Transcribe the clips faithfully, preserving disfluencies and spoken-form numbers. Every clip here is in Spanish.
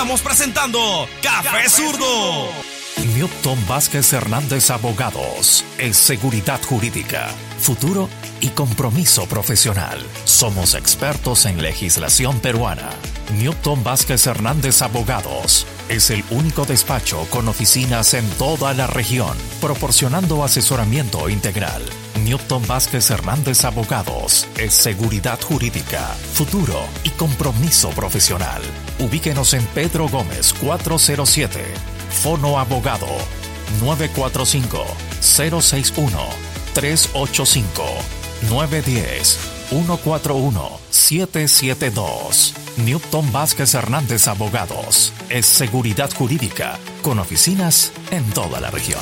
Estamos presentando Café Zurdo. Newton Vázquez Hernández Abogados es seguridad jurídica, futuro y compromiso profesional. Somos expertos en legislación peruana. Newton Vázquez Hernández Abogados es el único despacho con oficinas en toda la región, proporcionando asesoramiento integral. Newton Vázquez Hernández Abogados es seguridad jurídica, futuro y compromiso profesional. Ubíquenos en Pedro Gómez cuatrocientos siete. Fono Abogado nueve cuatro cinco, cero seis uno, tres ocho cinco, nueve uno cero, uno cuatro uno, siete siete dos. Newton Vázquez Hernández Abogados es seguridad jurídica con oficinas en toda la región.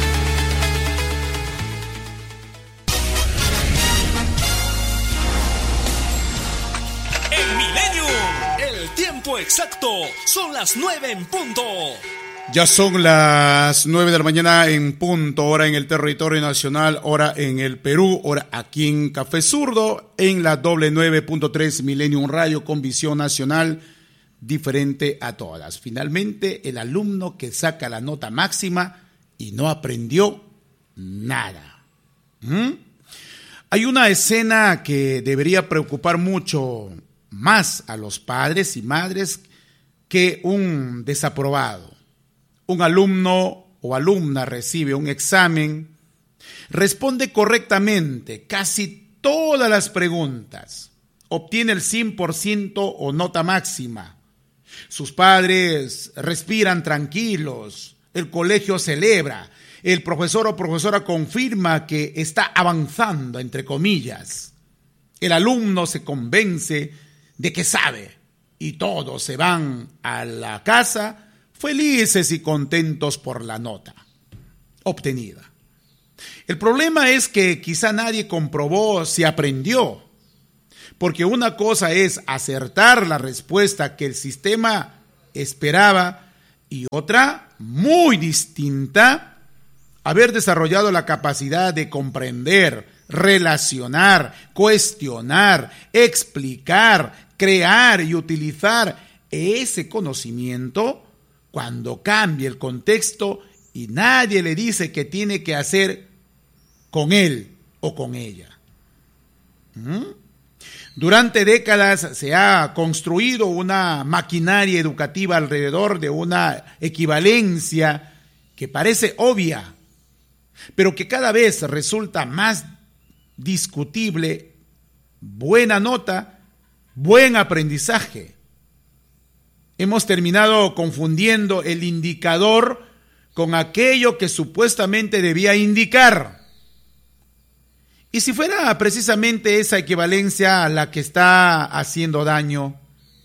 En Millennium, el tiempo exacto son las nueve en punto. Ya son las nueve de la mañana en punto, hora en el territorio nacional, hora en el Perú, hora aquí en Café Zurdo, en la doble nueve punto tres Millennium Radio con visión nacional diferente a todas. Finalmente, el alumno que saca la nota máxima y no aprendió nada. ¿Mm? Hay una escena que debería preocupar mucho más a los padres y madres que un desaprobado. Un alumno o alumna recibe un examen, responde correctamente casi todas las preguntas, obtiene el cien por ciento o nota máxima. Sus padres respiran tranquilos, el colegio celebra, el profesor o profesora confirma que está avanzando, entre comillas. El alumno se convence de que sabe y todos se van a la casa felices y contentos por la nota obtenida. El problema es que quizá nadie comprobó si aprendió, porque una cosa es acertar la respuesta que el sistema esperaba y otra, muy distinta, haber desarrollado la capacidad de comprender, relacionar, cuestionar, explicar, crear y utilizar ese conocimiento cuando cambia el contexto y nadie le dice qué tiene que hacer con él o con ella. ¿Mm? Durante décadas se ha construido una maquinaria educativa alrededor de una equivalencia que parece obvia, pero que cada vez resulta más discutible. Buena nota, buen aprendizaje. Hemos terminado confundiendo el indicador con aquello que supuestamente debía indicar. Y si fuera precisamente esa equivalencia la que está haciendo daño,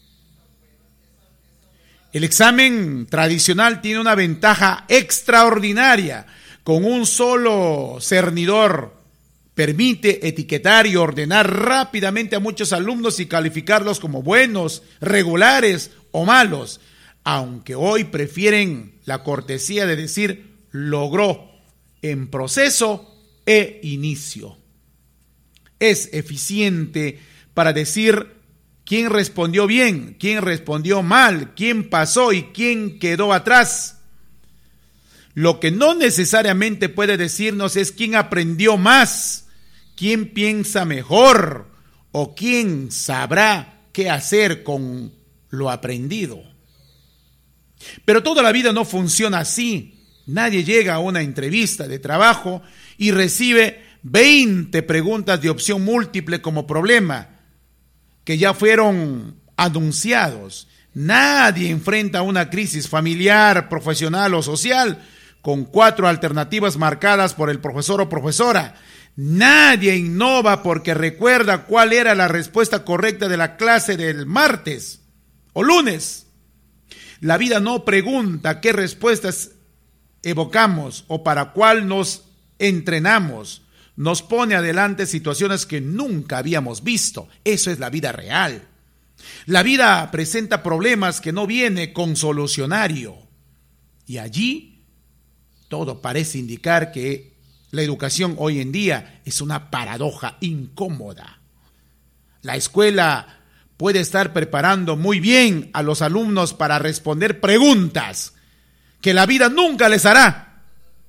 el examen tradicional tiene una ventaja extraordinaria. Con un solo cernidor permite etiquetar y ordenar rápidamente a muchos alumnos y calificarlos como buenos, regulares o malos, aunque hoy prefieren la cortesía de decir logró en proceso e inicio. Es eficiente para decir quién respondió bien, quién respondió mal, quién pasó y quién quedó atrás. Lo que no necesariamente puede decirnos es quién aprendió más, quién piensa mejor o quién sabrá qué hacer con lo aprendido. Pero toda la vida no funciona así. Nadie llega a una entrevista de trabajo y recibe veinte preguntas de opción múltiple como problema, que ya fueron anunciados. Nadie enfrenta una crisis familiar, profesional o social con cuatro alternativas marcadas por el profesor o profesora. Nadie innova porque recuerda cuál era la respuesta correcta de la clase del martes o lunes. La vida no pregunta qué respuestas evocamos o para cuál nos entrenamos. Nos pone adelante situaciones que nunca habíamos visto. Eso es la vida real. La vida presenta problemas que no viene con solucionario. Y allí todo parece indicar que la educación hoy en día es una paradoja incómoda. La escuela puede estar preparando muy bien a los alumnos para responder preguntas que la vida nunca les hará.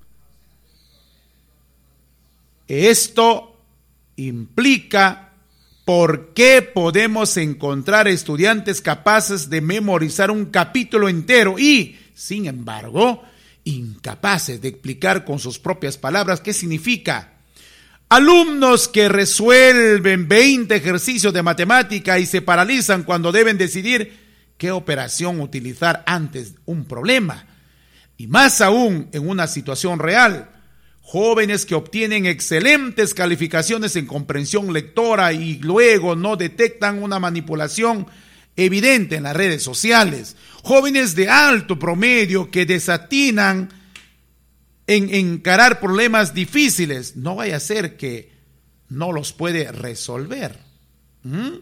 Esto implica por qué podemos encontrar estudiantes capaces de memorizar un capítulo entero y, sin embargo, incapaces de explicar con sus propias palabras qué significa. Alumnos que resuelven veinte ejercicios de matemática y se paralizan cuando deben decidir qué operación utilizar antes un problema. Y más aún en una situación real, jóvenes que obtienen excelentes calificaciones en comprensión lectora y luego no detectan una manipulación evidente en las redes sociales. Jóvenes de alto promedio que desatinan en encarar problemas difíciles, no vaya a ser que no los puede resolver. ¿Mm?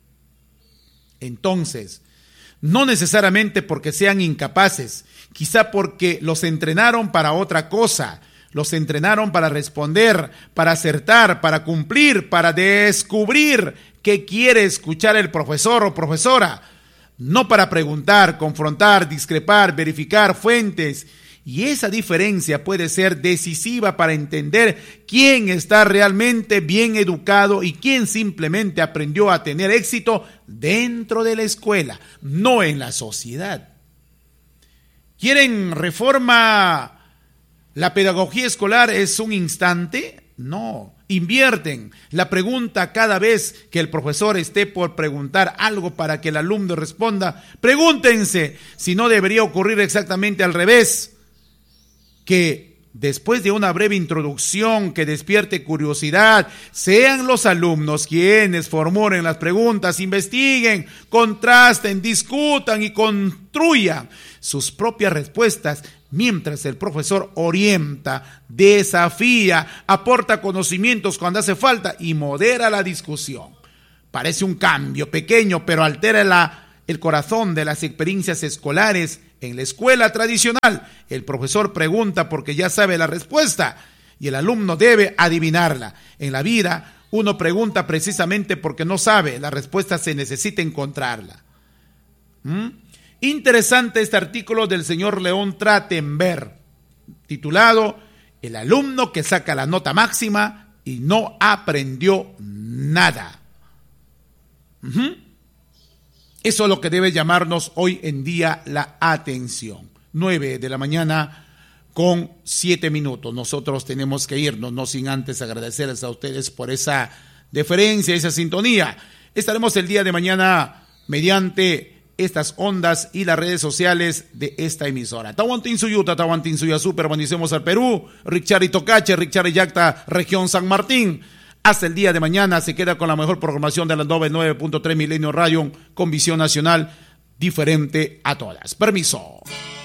Entonces, no necesariamente porque sean incapaces, quizá porque los entrenaron para otra cosa, los entrenaron para responder, para acertar, para cumplir, para descubrir qué quiere escuchar el profesor o profesora, no para preguntar, confrontar, discrepar, verificar fuentes. Y esa diferencia puede ser decisiva para entender quién está realmente bien educado y quién simplemente aprendió a tener éxito dentro de la escuela, no en la sociedad. ¿Quieren reforma? ¿La pedagogía escolar es un instante? No. Invierten la pregunta cada vez que el profesor esté por preguntar algo para que el alumno responda. Pregúntense si no debería ocurrir exactamente al revés. Que después de una breve introducción que despierte curiosidad, sean los alumnos quienes formulen las preguntas, investiguen, contrasten, discutan y construyan sus propias respuestas, mientras el profesor orienta, desafía, aporta conocimientos cuando hace falta y modera la discusión. Parece un cambio pequeño, pero altera la, el corazón de las experiencias escolares. En la escuela tradicional, el profesor pregunta porque ya sabe la respuesta y el alumno debe adivinarla. En la vida, uno pregunta precisamente porque no sabe, la respuesta se necesita encontrarla. ¿Mm? Interesante este artículo del señor León Trachtenberg, titulado El alumno que saca la nota máxima y no aprendió nada. Uh-huh. Eso es lo que debe llamarnos hoy en día la atención. Nueve de la mañana con siete minutos. Nosotros tenemos que irnos, no sin antes agradecerles a ustedes por esa deferencia, esa sintonía. Estaremos el día de mañana mediante estas ondas y las redes sociales de esta emisora. Tahuantín Suyuta, Tahuantín Suya Super, bendiciones al Perú, Richari Tocache, Richari Yacta, región San Martín. Hasta el día de mañana se queda con la mejor programación de la noventa y nueve punto tres Milenio Radio, con visión nacional diferente a todas. Permiso.